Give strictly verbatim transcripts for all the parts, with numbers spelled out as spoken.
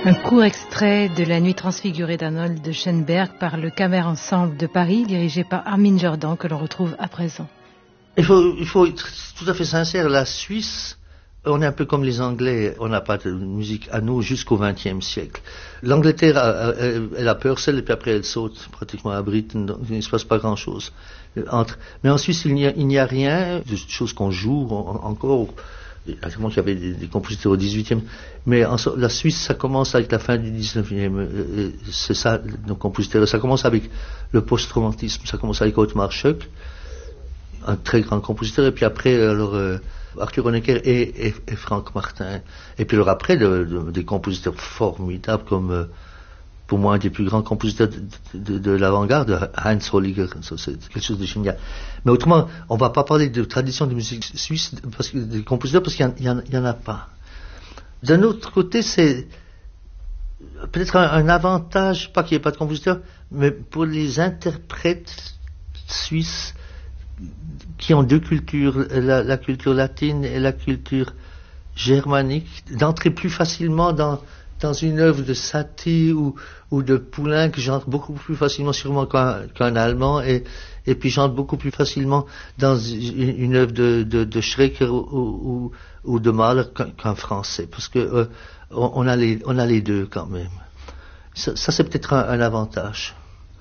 Un court extrait de La Nuit transfigurée d'Arnold de Schoenberg par le Kammer Ensemble de Paris, dirigé par Armin Jordan, que l'on retrouve à présent. Il faut, il faut être tout à fait sincère, la Suisse, on est un peu comme les Anglais, on n'a pas de musique à nous jusqu'au vingtième siècle. L'Angleterre, a, elle, elle a Purcell et puis après elle saute pratiquement à Britain, donc il ne se passe pas grand-chose. Entre. Mais en Suisse, il n'y a, il n'y a rien de choses qu'on joue en, encore. Évidemment qu'il y avait des, des compositeurs au dix-huitième, mais en, la Suisse, ça commence avec la fin du dix-neuvième. C'est ça, nos compositeurs. Ça commence avec le post-romantisme. Ça commence avec Otmar Schoeck, un très grand compositeur, et puis après, alors, euh, Arthur Honegger et, et, et Franck Martin. Et puis alors après, de, de, des compositeurs formidables comme, euh, pour moi, un des plus grands compositeurs de, de, de l'avant-garde, Heinz Holliger. Ça, c'est quelque chose de génial. Mais autrement, on va pas parler de tradition de musique suisse, parce que, des compositeurs, parce qu'il y en, il y en a pas. D'un autre côté, c'est peut-être un, un avantage, pas qu'il n'y ait pas de compositeurs, mais pour les interprètes suisses, qui ont deux cultures, la, la culture latine et la culture germanique, d'entrer plus facilement dans, dans une œuvre de Satie ou, ou de Poulenc, que j'entre beaucoup plus facilement sûrement qu'un, qu'un Allemand, et, et puis j'entre beaucoup plus facilement dans une, une œuvre de, de, de Schrecker ou, ou, ou de Mahler qu'un, qu'un Français, parce que euh, on, on, a les, on a les deux quand même. Ça, ça c'est peut-être un, un avantage.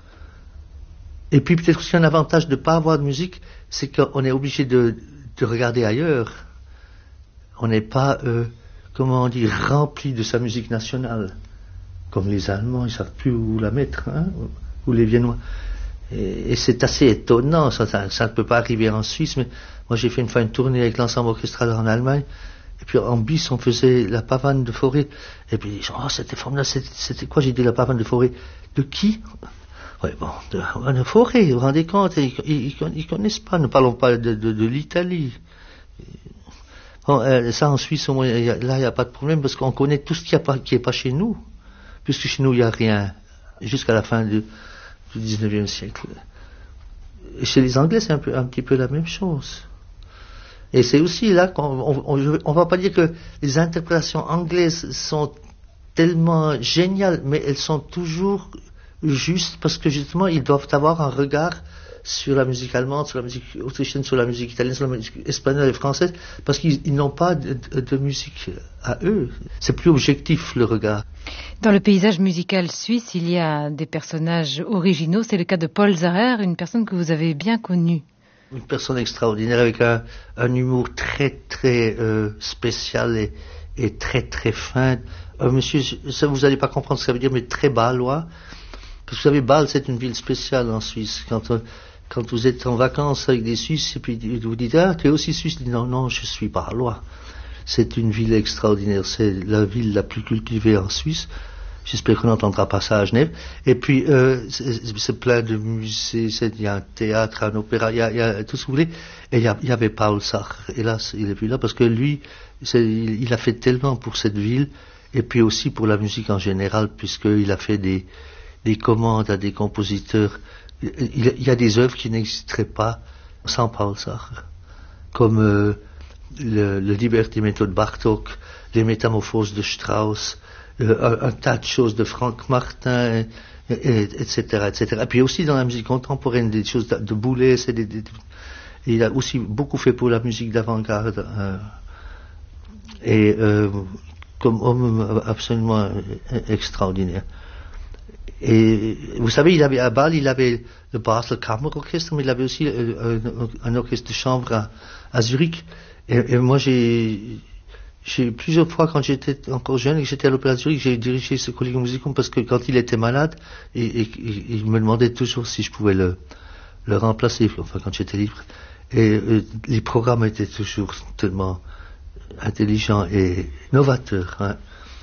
Et puis peut-être aussi un avantage de ne pas avoir de musique, c'est qu'on est obligé de, de regarder ailleurs. On n'est pas, euh, comment dire, rempli de sa musique nationale. Comme les Allemands, ils ne savent plus où la mettre, hein, ou les Viennois. Et, et c'est assez étonnant, ça, ça, ça ne peut pas arriver en Suisse, mais moi j'ai fait une fois une tournée avec l'ensemble orchestral en Allemagne, et puis en bis on faisait la pavane de Fauré, et puis oh, c'était formidable, c'était, c'était quoi, j'ai dit la pavane de Fauré? De qui? Oui, bon, de, de Fauré, vous vous rendez compte, ils, ils, ils connaissent pas, ne parlons pas de, de, de l'Italie. Bon, euh, ça en Suisse, au moins, y a, là, il n'y a pas de problème, parce qu'on connaît tout ce qui n'est pas chez nous, puisque chez nous, il n'y a rien, jusqu'à la fin du, du dix-neuvième siècle. Et chez les Anglais, c'est un, peu, un petit peu la même chose. Et c'est aussi là qu'on ne va pas dire que les interprétations anglaises sont tellement géniales, mais elles sont toujours juste parce que justement ils doivent avoir un regard sur la musique allemande, sur la musique autrichienne, sur la musique italienne, sur la musique espagnole et française, parce qu'ils ils n'ont pas de, de, de musique à eux. C'est plus objectif le regard. Dans le paysage musical suisse, il y a des personnages originaux. C'est le cas de Paul Zarer, une personne que vous avez bien connue. Une personne extraordinaire avec un, un humour très très euh, spécial et, et très très fin. Un monsieur, ça vous n'allez pas comprendre ce que ça veut dire, mais très bâlois. Parce que vous savez, Bâle, c'est une ville spéciale en Suisse. Quand, euh, quand vous êtes en vacances avec des Suisses, et puis vous dites, ah, tu es aussi Suisse? Dit, non, non, je suis bâlois. C'est une ville extraordinaire. C'est la ville la plus cultivée en Suisse. J'espère qu'on n'entendra pas ça à Genève. Et puis, euh, c'est, c'est plein de musées, il y a un théâtre, un opéra, il y a, il y a tout ce que vous voulez. Et il y, a, il y avait Paul Sartre. Hélas, il est plus là parce que lui, c'est, il, il a fait tellement pour cette ville, et puis aussi pour la musique en général, puisqu'il a fait des, des commandes à des compositeurs. Il, il y a des œuvres qui n'existeraient pas sans Paul Sartre. Comme euh, le, le Libertimento de Bartók, les Métamorphoses de Strauss, Euh, un, un tas de choses de Franck Martin, et, et, etc., et cetera. Et puis aussi dans la musique contemporaine, des choses de, de Boulez, c'est des, des, il a aussi beaucoup fait pour la musique d'avant-garde, euh, et euh, comme homme absolument extraordinaire. Et vous savez, il avait à Bâle, il avait le Basel Kammerorchestre, mais il avait aussi euh, un, un orchestre de chambre à, à Zurich. Et, et moi, j'ai J'ai plusieurs fois, quand j'étais encore jeune et que j'étais à l'Opéra de Zurich, j'ai dirigé ce Collegium Musicum parce que quand il était malade, et, et, et, il me demandait toujours si je pouvais le, le remplacer, enfin quand j'étais libre. Et euh, les programmes étaient toujours tellement intelligents et novateurs. Hein.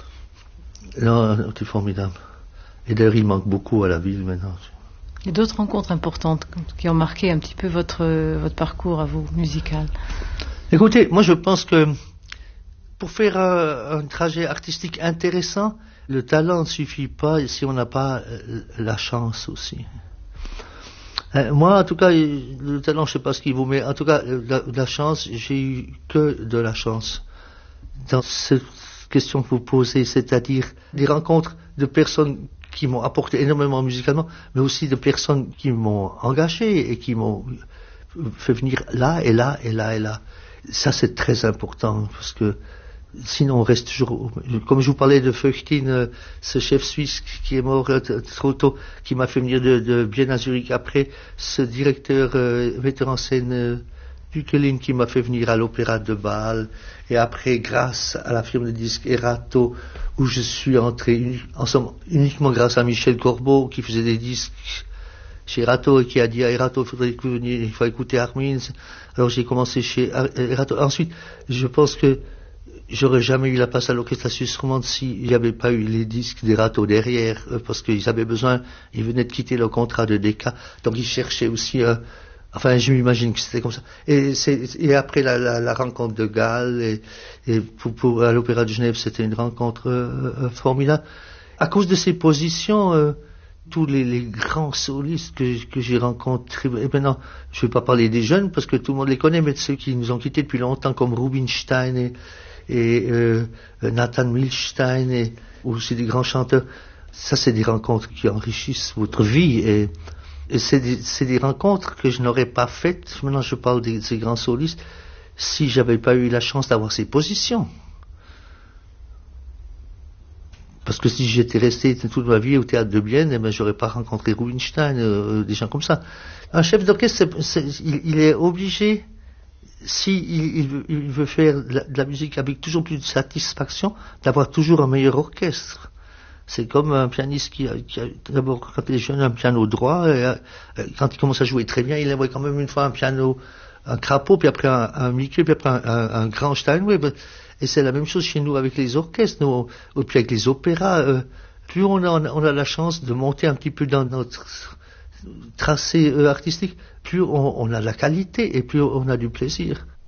Non, c'est formidable. Et d'ailleurs, il manque beaucoup à la ville maintenant. Et d'autres rencontres importantes qui ont marqué un petit peu votre, votre parcours à vous, musical? Écoutez, moi je pense que pour faire un, un trajet artistique intéressant, le talent ne suffit pas si on n'a pas euh, la chance aussi. Euh, moi, en tout cas, le talent, je ne sais pas ce qu'il vaut, mais en tout cas, la, la chance, j'ai eu que de la chance. Dans ce question que vous posez, c'est-à-dire des rencontres de personnes qui m'ont apporté énormément musicalement, mais aussi de personnes qui m'ont engagé et qui m'ont fait venir là et là et là et là. Ça, c'est très important, parce que sinon on reste toujours... Comme je vous parlais de Feuchtin, ce chef suisse qui est mort trop tôt, qui m'a fait venir de, de Vienne à Zurich. Après, ce directeur, euh, metteur en scène... Euh, Duquelin qui m'a fait venir à l'opéra de Bâle, et après, grâce à la firme de disques Erato, où je suis entré, uni- en somme, uniquement grâce à Michel Corbeau, qui faisait des disques chez Erato, et qui a dit à Erato, il faudrait que vous veniez, il faut écouter Armin. Alors j'ai commencé chez Erato. Ensuite, je pense que j'aurais jamais eu la place à l'orchestre suisse romande s'il n'y avait pas eu les disques d'Erato derrière, parce qu'ils avaient besoin, ils venaient de quitter le contrat de Decca, donc ils cherchaient aussi un, Enfin, je m'imagine que c'était comme ça. Et, c'est, et après la, la, la rencontre de Gall, et, et pour, pour, à l'Opéra de Genève, c'était une rencontre euh, euh, formidable. À cause de ces positions, euh, tous les, les grands solistes que, que j'ai rencontrés, et maintenant, je ne vais pas parler des jeunes, parce que tout le monde les connaît, mais de ceux qui nous ont quittés depuis longtemps, comme Rubinstein et, et euh, Nathan Milstein, et aussi des grands chanteurs, ça, c'est des rencontres qui enrichissent votre vie. Et, Et c'est des, c'est des rencontres que je n'aurais pas faites, maintenant je parle de ces grands solistes, si j'avais pas eu la chance d'avoir ces positions. Parce que si j'étais resté toute ma vie au théâtre de Bienne, eh ben, j'aurais pas rencontré Rubinstein, euh, des gens comme ça. Un chef d'orchestre, c'est, c'est, il, il est obligé, si il, il, veut, il veut faire de la, de la musique avec toujours plus de satisfaction, d'avoir toujours un meilleur orchestre. C'est comme un pianiste qui a, qui a d'abord, quand il est jeune, un piano droit, et euh, quand il commence à jouer très bien, il envoie quand même une fois un piano, un crapaud, puis après un, un Mickey, puis après un, un, un grand Steinway. Et c'est la même chose chez nous avec les orchestres, nous, ou puis avec les opéras. Euh, plus on a, on a la chance de monter un petit peu dans notre tracé euh, artistique, plus on, on a la qualité et plus on a du plaisir.